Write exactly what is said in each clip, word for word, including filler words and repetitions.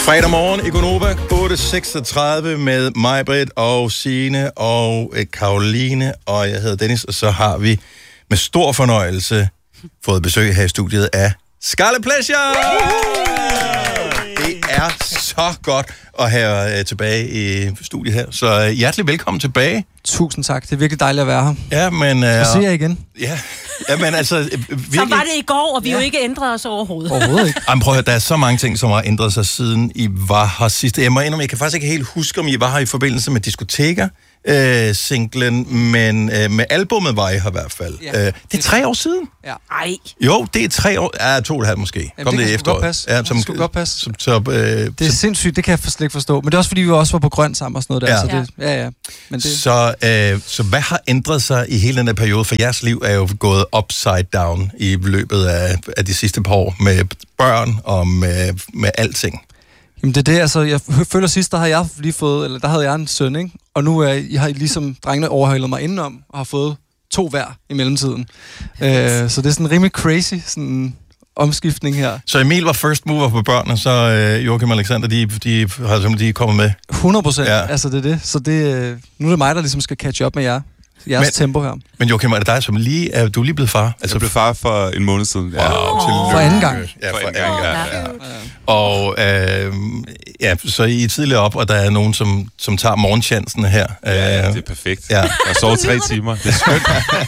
Fredag morgen i Gonova, otte seksogtredive med mig, Britt og Signe og Karoline, og jeg hedder Dennis, og så har vi med stor fornøjelse fået besøg her i studiet af Scarlet Pleasure! Det er så godt at have jer tilbage i studiet her, så hjertelig velkommen tilbage. Tusind tak, det er virkelig dejligt at være her. Ja, men... Uh, så ser jeg igen. Ja, ja, men altså... Virkelig... Så var det i går, og vi ja. jo ikke ændret os overhovedet. Overhovedet ikke. Jamen, prøv at høre, der er så mange ting, som har ændret sig siden I var her sidste. Jeg må indrømme, jeg kan faktisk ikke helt huske, om I var her i forbindelse med diskoteker, øh, singlen, men øh, med albumet var I her i hvert fald. Ja. Øh, det er tre år siden. Ja. Ej. Jo, det er tre år. Ja, to og et halvt måske. Jamen, Kom det, det, det efteråret. Godt ja, som, det skulle godt passe. Som, så, øh, det er som, sindssygt, det kan jeg slet ikke forstå. Men det er også fordi, vi også var på grøn sammen og sådan noget der. Ja. Så det, ja, ja. Men det... Så, øh, så hvad har ændret sig i hele den her periode? For jeres liv er jo gået upside down i løbet af, af de sidste par år med børn og med, med alting. Jamen det er det, altså, jeg føler sidst, der har jeg lige fået, eller der havde jeg en søn, ikke? Og nu er jeg har ligesom drengene overhalet mig indenom, og har fået to hver i mellemtiden. Øh, så det er sådan en rimelig crazy sådan omskiftning her. Så Emil var first mover på børnene, så øh, Joachim og Alexander, de, de har simpelthen kommet med. hundrede procent, ja. Altså det er det. Så det, nu er det mig, der ligesom skal catch up med jer. Jeres men, tempo her. Men Joachim, er det dig, som lige er, du er lige blevet far? Altså, jeg blev far for en måned siden. Ja, wow. For anden gang. Ja, for anden gang. Ja, ja. Og øh, ja, så I er tidligere op, og der er nogen, som, som tager morgenchancen her. Ja, det er perfekt. Ja. Jeg sover tre timer. Det er skønt.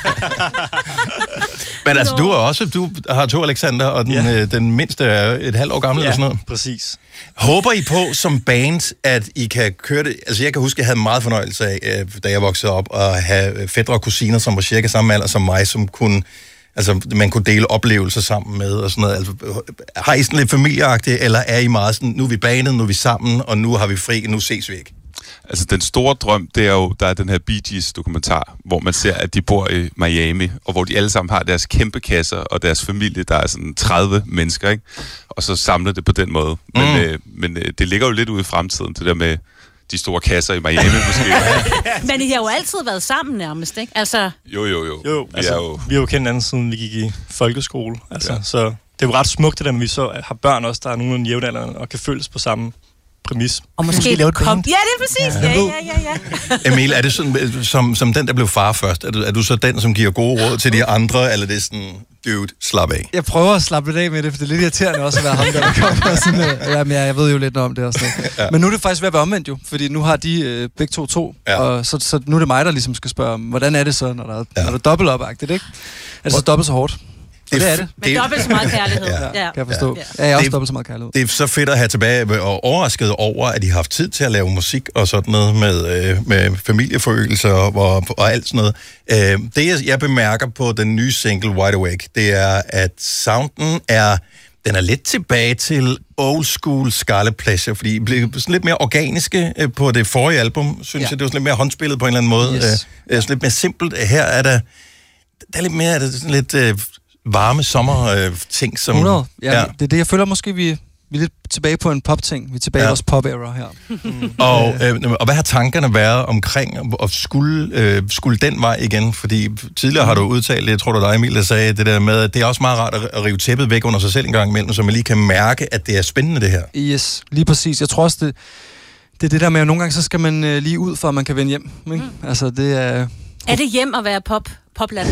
Men altså, du er også, du har to Alexander, og den, ja. øh, den mindste er et halvt år gammel, ja, eller sådan noget. Præcis. Håber I på som band, at I kan køre det? Altså, jeg kan huske, at jeg havde meget fornøjelse af, da jeg voksede op, at have fætre og kusiner, som var cirka samme alder som mig, som kunne, altså, man kunne dele oplevelser sammen med, og sådan noget. Altså, har I sådan lidt familieagtigt, eller er I meget sådan, nu er vi banet, nu er vi sammen, og nu har vi fri, nu ses vi ikke? Altså, den store drøm, det er jo, der er den her Bee Gees dokumentar, hvor man ser, at de bor i Miami, og hvor de alle sammen har deres kæmpe kasser, og deres familie, der er sådan tredive mennesker, ikke? Og så samler det på den måde. Men, mm. øh, men øh, det ligger jo lidt ude i fremtiden, det der med de store kasser i Miami, måske. Men I har jo altid været sammen nærmest, ikke? Altså... Jo, jo, jo. Jo, vi, altså, er jo... vi har jo kendt anden siden vi gik i folkeskole. Altså, ja. Så det er jo ret smukt, det der, at vi så har børn også, der er nogenlunde jævnaldrende og kan føles på samme præmis. Og måske, måske lave et kom... Ja, det er præcis. Ja, ja, ja, ja. Emil, er det sådan, som, som den, der blev far først, er du, er du så den, som giver gode råd til de andre, eller er det sådan, dude, slap af? Jeg prøver at slappe lidt af med det, for det er lidt irriterende også at være ham, der kommer sådan, uh, jamen, jeg ved jo lidt om det og sådan ja. Men nu er det faktisk ved at være omvendt jo, fordi nu har de uh, begge to to, ja. og så, så nu er det mig, der ligesom skal spørge, hvordan er det så, når der er, ja. når der er dobbelt opagtigt, ikke? Er det så dobbelt så hårdt? Det, det er det. Men dobbelt så meget kærlighed. Ja, ja. Kan jeg forstå. Ja, ja jeg er også dobbelt så meget kærlighed. Det er så fedt at have tilbage og overrasket over, at de har haft tid til at lave musik og sådan noget med, øh, med familieforøgelser og, og alt sådan noget. Øh, det, jeg bemærker på den nye single, Wide Awake, det er, at sounden er, den er lidt tilbage til old school Scarlet Pleasure, fordi det blev sådan lidt mere organiske på det forrige album, synes ja. jeg. Det var sådan lidt mere håndspillet på en eller anden måde. Yes. Øh, sådan lidt mere simpelt. Her er der, der er lidt mere, er det sådan lidt... Øh, varme sommer-ting, øh, som... hundrede Ja, ja, det er det, jeg føler måske, vi, vi er lidt tilbage på en pop-ting. Vi er tilbage ja. i vores pop-era her. Mm. og, øh, og hvad har tankerne været omkring at skulle, øh, skulle den vej igen? Fordi tidligere har du udtalt, jeg tror, det var dig, Emil, der sagde det der med, at det er også meget rart at, at rive tæppet væk under sig selv en gang imellem, så man lige kan mærke, at det er spændende, det her. Yes, lige præcis. Jeg tror også, det, det er det der med, at nogle gange så skal man øh, lige ud, for at man kan vende hjem. Ikke? Mm. Altså, det er... Er det hjem at være pop? Popland.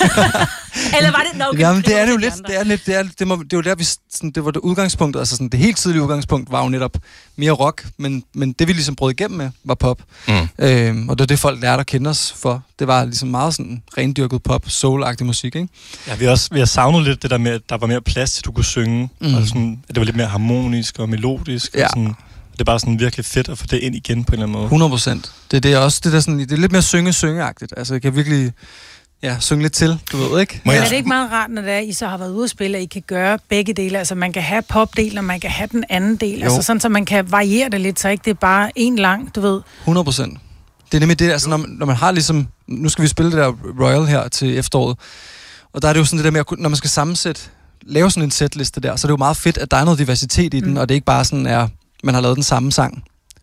Eller var det nok? Jamen, det er det jo lidt. Det er lidt. Det er det, må, det er jo der vi sådan, det var det udgangspunktet. Altså sådan det helt tidlige udgangspunkt var jo netop mere rock, men men det vi ligesom brød igennem med var pop. Mm. Øhm, og det er det folk lærte at kende os for. Det var ligesom meget sådan rendyrket pop, soul-agtig musik, ikke? Ja, vi har også vi har savnet lidt det der med, at der var mere plads til at du kunne synge, mm. og sådan, at det var lidt mere harmonisk og melodisk. Ja. Og sådan, det er bare sådan virkelig fedt at få det ind igen på en eller anden måde. hundrede procent Det, det er også det der sådan, det er lidt mere synge-syngeagtigt. Altså jeg kan virkelig ja, synge lidt til, du ved ikke? Men er det ikke meget rart, når det er, I så har været ude at spille, at I kan gøre begge dele? Altså man kan have popdelen, og man kan have den anden del. Jo. Altså sådan, så man kan variere det lidt, så ikke det er bare en lang, du ved. hundrede procent Det er nemlig det, altså når man, når man har ligesom, nu skal vi spille det der Royal her til efteråret, og der er det jo sådan det der med, at når man skal sammensætte, lave sådan en setliste der, så er det jo meget fedt, at der er noget diversitet i den, mm. og det ikke bare sådan er, man har lavet den samme sang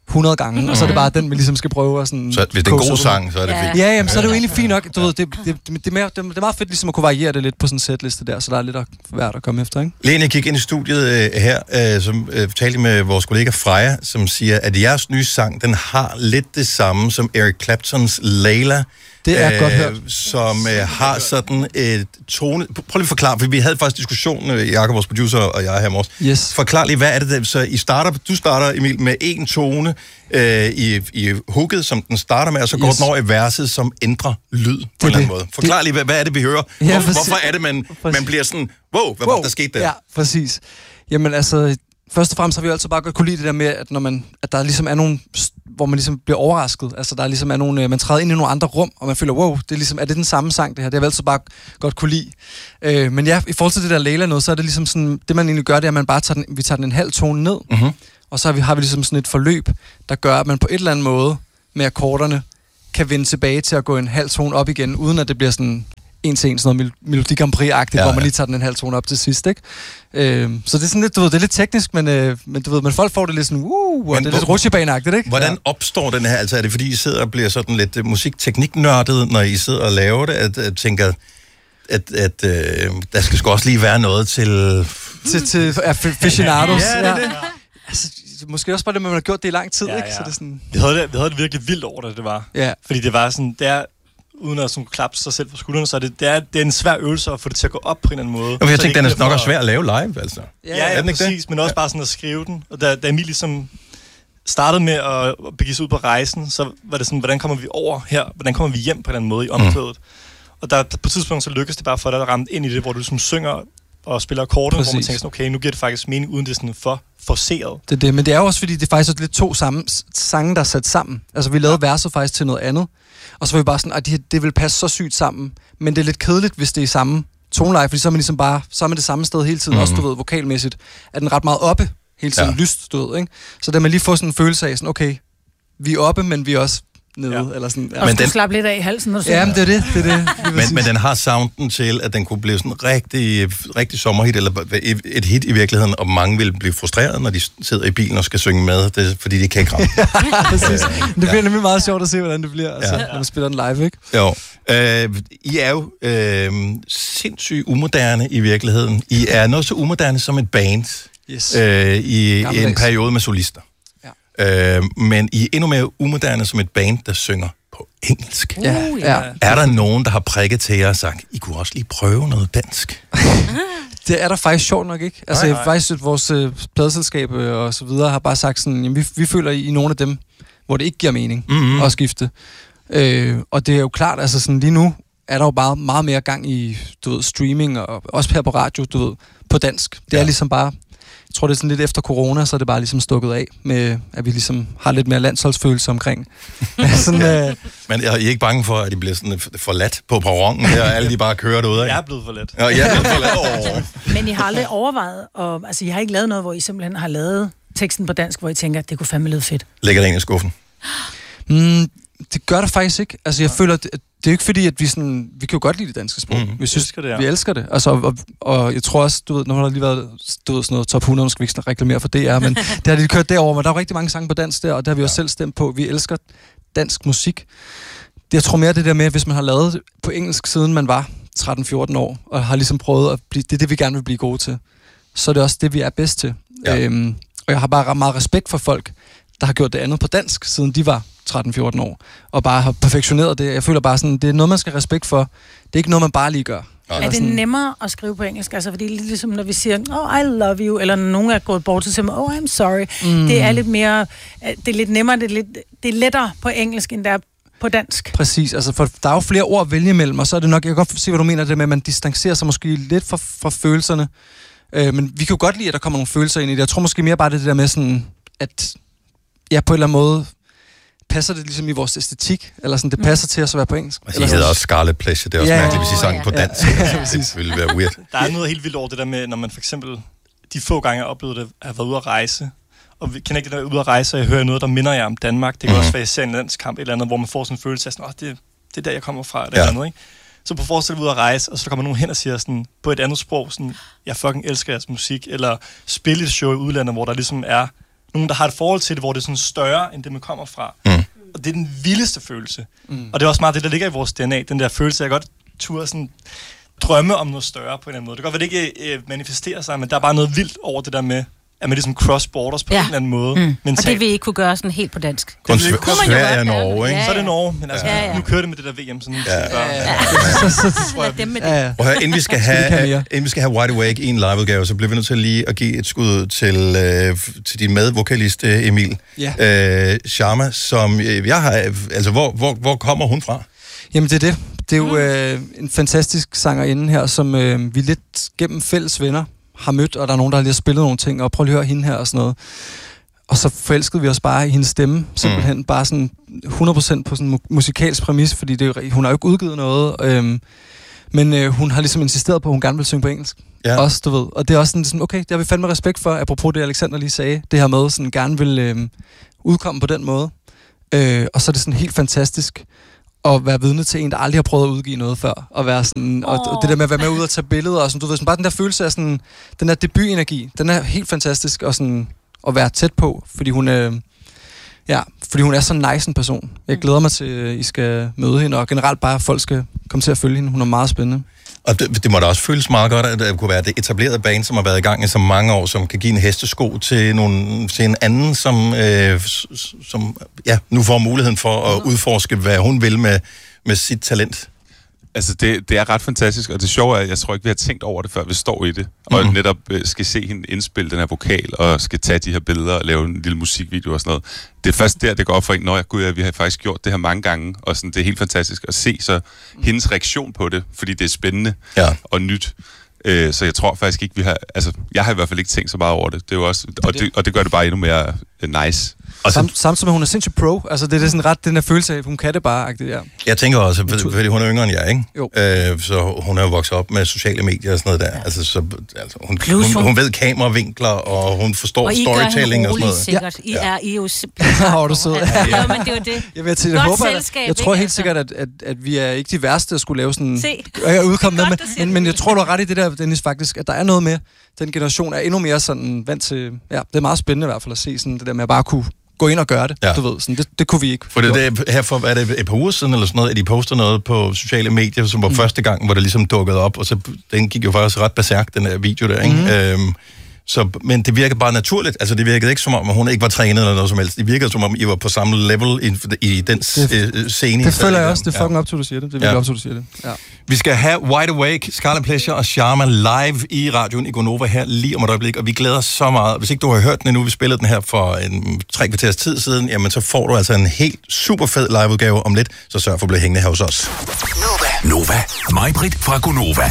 hundrede gange, mm. og så er det bare den, vi ligesom skal prøve at sådan... Så hvis det er en god sang, så er det Ja. fint. Ja, jamen, så er det jo egentlig fint nok. Du ved, det, det, det, det, er mere, det, det er meget fedt ligesom at kunne variere det lidt på sådan en setliste der, så der er lidt at værd at komme efter, ikke? Lene, jeg gik ind i studiet øh, her, øh, som øh, talte med vores kollega Freja, som siger, at jeres nye sang, den har lidt det samme som Eric Claptons Layla. Det er øh, godt hørt. Som øh, har sådan et tone... Prøv lige at forklare, for vi havde faktisk diskussion, øh, Jakob, vores producer, og jeg her morges. Yes. Forklar lige, hvad er det, der, så I starter, du starter, Emil, med en tone øh, i, i hooket, som den starter med, og så går Yes. den over i verset, som ændrer lyd på en eller anden måde. Forklar det. lige, hvad, hvad er det, vi hører? Ja, Hvor, præcis. hvorfor er det, man, man bliver sådan, wow, hvad wow. var der skete der? Ja, præcis. Jamen altså, først og fremmest har vi jo altid bare godt kunne lide det der med, at, når man, at der ligesom er nogle, hvor man ligesom bliver overrasket. Altså der ligesom er nogle, man træder ind i nogle andre rum, og man føler, wow, det er, ligesom, er det den samme sang, det her? Det har vi altid bare godt kunne lide. Øh, men ja, i forhold til det der Layla noget, så er det ligesom sådan, det man egentlig gør, det er, at man bare tager den, vi tager den en halv tone ned, Mm-hmm. og så har vi, har vi ligesom sådan et forløb, der gør, at man på et eller andet måde med akkorderne kan vende tilbage til at gå en halv tone op igen, uden at det bliver sådan en til en, sådan noget Melodi Grand Prix-agtigt, ja, ja. Hvor man lige tager den en halv tone op til sidst, ikke? Øh, så det er sådan lidt, du ved, det er lidt teknisk, men, øh, men du ved, men folk får det lidt sådan, uh, og Men det er hvor- lidt rutsjebaneagtigt, ikke? Hvordan Ja. opstår den her? Altså er det fordi, I sidder og bliver sådan lidt uh, musiktekniknørdet, når I sidder og laver det, at, at tænker, at, at øh, der skal sgu også lige være noget til... Til, til ja, aficionados. Ja, det er det. Altså, måske også bare det, at man har gjort det i lang tid, Ja, ikke? ja. Så det er sådan... Vi havde det, vi havde det virkelig vildt over det, det var. Ja. Fordi det var sådan, det er, uden at sådan klappe sig selv på skuldrene, så er det, det, er, det er en svær øvelse at få det til at gå op på en eller anden måde. Jamen, jeg Så tænkte, den det er nok bliver også for- svær at lave live, altså. Ja, Ja, ja, er den ikke det? præcis, men også bare sådan at skrive den. Og da, da Emil ligesom startede med at begive sig ud på rejsen, så var det sådan, hvordan kommer vi over her? Hvordan kommer vi hjem på en eller anden måde i omkvædet? Mm. Og der, på et tidspunkt så lykkedes det bare for dig at ramme ind i det, hvor du ligesom synger og spiller akkorder, hvor man Præcis. tænker sådan, okay, nu giver det faktisk mening, uden det er sådan for forceret. Det er det, men det er jo også fordi, det er faktisk lidt to samme, sange, der er sat sammen. Altså, vi lavede verset faktisk til noget andet, og så var vi bare sådan, at det, det vil passe så sygt sammen, men det er lidt kedeligt, hvis det er i samme toneleje, fordi så er man ligesom bare, så er man det samme sted hele tiden, mm. også, du ved, vokalmæssigt, er den ret meget oppe hele tiden, Ja. lyst, du ved, ikke? Så da man lige får sådan en følelse af sådan, okay, vi er oppe, men vi er også nede, Ja. eller sådan. Ja. Og Men skulle den- slappe lidt af i halsen, når du Ja, men det er det, det er det. lige Men, præcis. men den har sounden til, at den kunne blive sådan en rigtig, rigtig sommerhit, eller et- et hit i virkeligheden, og mange vil blive frustreret, når de sidder i bilen og skal synge med, det, er, fordi de kan ikke ramme. Præcis. Det bliver nemlig meget sjovt at se, hvordan det bliver, altså, Ja. når man spiller den live, ikke? Jo. Øh, I er jo øh, sindssygt umoderne i virkeligheden. I er noget så umoderne som et band Yes. øh, i en Gammeldags. periode med solister. Ja. Øh, men I er endnu mere umoderne som et band, der synger på engelsk. Ja, Uh, ja. Er der nogen, der har prikket til jer og sagt, I kunne også lige prøve noget dansk? Det er der faktisk sjovt nok ikke. Altså, Nej, nej, nej. faktisk vores øh, pladeselskab øh, og så videre har bare sagt sådan, jamen, vi, vi føler i, i nogle af dem, hvor det ikke giver mening Mhm. at skifte. Øh, og det er jo klart, altså sådan lige nu er der jo bare meget mere gang i, du ved, streaming og også her på radio, du ved, på dansk. Det Ja. er ligesom bare, jeg tror det er sådan lidt efter corona, så er det bare ligesom stukket af med, at vi ligesom har lidt mere landsholdsfølelse omkring. sådan, øh, Men er I ikke bange for, at I bliver sådan forladt på perronen her, og alle de bare kører derude af? Jeg er blevet for let. Ja, jeg er blevet forladt. Oh. Men I har aldrig overvejet, og, altså I har ikke lavet noget, hvor I simpelthen har lavet teksten på dansk, hvor I tænker, at det kunne fandme lyde fedt. Lægger det ind i skuffen. Mm, det gør det faktisk ikke. Altså, jeg føler, det, det er jo ikke fordi, at vi sådan... Vi kan jo godt lide det danske sprog. Mhm. Vi synes, Elsker det, ja. vi elsker det. Altså, og, og jeg tror også, du ved, nu har der lige været du ved, sådan noget top hundrede, nu skal vi ikke reklamere for D R, men det har de kørt derover, men der er jo rigtig mange sange på dansk der, og der har vi også selv stemt på. Vi elsker dansk musik. Det, jeg tror mere det der med, hvis man har lavet det på engelsk, siden man var tretten fjorten år, og har ligesom prøvet at blive... Det er det, vi gerne vil blive gode til. Så er det også det, vi er bedst til. Ja. Øhm, og jeg har bare meget respekt for folk, der har gjort det andet på dansk, siden de var tretten fjorten år, og bare har perfektioneret det. Jeg føler bare sådan, det er noget, man skal have respekt for. Det er ikke noget, man bare lige gør. Nej. Er det sådan- nemmere at skrive på engelsk? Altså, fordi lidt ligesom når vi siger, oh, I love you, eller når nogen er gået bort, så siger man, oh, I'm sorry. Mm. Det er lidt mere, det er lidt nemmere, det er, lidt, det er lettere på engelsk, end det er på dansk. Præcis, altså for der er jo flere ord at vælge imellem, og så er det nok, jeg kan godt se, hvad du mener, det med, at man distancerer sig måske lidt fra, fra følelserne. Øh, men vi kan jo godt lide, at der kommer nogle følelser ind i det. Jeg tror måske mere bare det der med sådan, at ja, på en eller anden måde passer det ligesom i vores æstetik, eller sådan, det passer til os at være på engelsk. Altså, I hedder også Scarlet Pleasure. Det er også Ja. mærkeligt, hvis I sang Ja. på dansk. præcis. Det ville være weird. Der er noget helt vildt over det der med, når man for eksempel de få gange, jeg oplevede det, at have været ude at rejse, og vi kender ikke det der ude at rejse, og jeg hører noget, der minder jer om Danmark. Det kan Mhm. også være, at jeg ser en landskamp eller andet, hvor man får sådan en følelse af sådan, åh, det, det er der, jeg kommer fra, eller Ja. ja. andet, ikke? Så på forestil ude at rejse, og så kommer nogen hen og siger sådan, på et andet sprog, sådan, jeg fucking elsker jeres musik, eller spille et show i udlandet, hvor der ligesom er nogen, der har et forhold til det, hvor det er sådan større, end det, man kommer fra. Mm. Og det er den vildeste følelse. Mm. Og det er også meget det, der ligger i vores D N A, den der følelse, jeg godt turde sådan drømme om noget større på en eller anden måde. Det kan godt være, det ikke øh, manifesterer sig, men der er bare noget vildt over det der med, at man ligesom cross-borders på ja. en eller anden måde. Mm. Og det vil I ikke kunne gøre sådan helt på dansk. Kun Sv- Sverige og Norge, ikke? Så er det Norge, men altså, ja, ja. nu kører det med det der V M, sådan ja. Ja, ja. Lad dem med det. Ja, ja. Og her, inden vi skal have, inden vi skal have Wide Awake i en liveudgave, så bliver vi nødt til lige at give et skud til, øh, til din medvokalist, Emil. Ja. Øh, Sharma, som øh, jeg har... Altså, hvor, hvor, hvor kommer hun fra? Jamen, det er det. Det er jo øh, en fantastisk sangerinde her, som øh, vi lidt gennem fælles venner har mødt, og der er nogen, der har lige spillet nogle ting, og prøv lige at høre hende her og sådan noget. Og så forelskede vi os bare i hendes stemme, simpelthen mm. bare sådan hundrede procent på sådan en musikalsk præmis, fordi det, hun har jo ikke udgivet noget, øhm, men øh, hun har ligesom insisteret på, at hun gerne vil synge på engelsk. Ja. Også, du ved. Og det er også sådan, sådan, okay, det har vi fandme respekt for, apropos det, Alexander lige sagde, det her med, sådan gerne vil øh, udkomme på den måde. Øh, og så er det sådan helt fantastisk at være vidne til en, der aldrig har prøvet at udgive noget før, og være sådan, oh. og det der med at være med ud og tage billeder, og sådan, du ved, sådan, bare den der følelse af sådan, den der debutenergi, den er helt fantastisk, og sådan, at være tæt på, fordi hun er, ja, fordi hun er så nice en person. Jeg glæder mig til, at I skal møde hende, og generelt bare, at folk skal komme til at følge hende. Hun er meget spændende. Og det, det må da også føles meget godt, at det kunne være det etablerede band, som har været i gang i så mange år, som kan give en hestesko til, nogle, til en anden, som, øh, som ja, nu får muligheden for at udforske, hvad hun vil med, med sit talent. Altså, det, det er ret fantastisk, og det sjove er, at jeg tror ikke, vi har tænkt over det, før vi står i det. Og mm-hmm. netop øh, skal se hende indspille den her vokal, og skal tage de her billeder og lave en lille musikvideo og sådan noget. Det er først der, det går op for en, når jeg, gud, ja, vi har faktisk gjort det her mange gange, og sådan, det er helt fantastisk at se så hendes reaktion på det, fordi det er spændende ja. og nyt. Øh, så jeg tror faktisk ikke, vi har... Altså, jeg har i hvert fald ikke tænkt så meget over det. Det er jo også, og, det, og det gør det bare endnu mere uh, nice. Og Sam, samtidig med, hun er sindssygt pro. Altså, det er det sådan ret, den der følelse af, hun kan det bare. Ja. Jeg tænker også, fordi hun er yngre end jeg, ikke? Jo. Øh, så hun er jo vokset op med sociale medier og sådan noget der. Ja. Altså, så, altså hun, hun, hun, hun ved kameravinkler, og hun forstår og storytelling og sådan noget. Sikkert. I ja. er I jo simpelthen... Har du sød? Ja, men det er jo det. Jeg, ved, jeg, jeg, håber, selskab, jeg tror helt sikkert, at, at, at vi er ikke de værste at skulle lave sådan... Se. Jeg udkomme med, men, men, men jeg tror, du har ret i det der, Dennis, faktisk, at der er noget med, den generation er endnu mere sådan vant til... Ja, det er meget spændende i hvert fald at se sådan det der med at bare kunne gå ind og gøre det, ja. du ved. Sådan, det, det kunne vi ikke. For det, det her for, er det et par uger siden eller sådan noget, at de poster noget på sociale medier, som var mm. første gang, hvor det ligesom dukkede op, og så den gik jo faktisk ret berserk, den der video der, ikke? Mm. Øhm, så, men det virkede bare naturligt. Altså, det virkede ikke som om, at hun ikke var trænet eller noget som helst. Det virkede som om, I var på samme level i, i den det, øh, scene. Det føler jeg også. Det er fucking ja. op til, du siger det. Det er virkelig ja. op til, du siger det. Ja. Vi skal have Wide Awake, Scarlet Pleasure og Sharma live i radioen i Gonova her lige om et øjeblik, og vi glæder så meget. Hvis ikke du har hørt den endnu, vi spillede den her for en tre kvarters tid siden, jamen så får du altså en helt super fed liveudgave om lidt, så sørg for at blive hængende her hos os. Nova. Nova. Mig-Britt fra Gonova.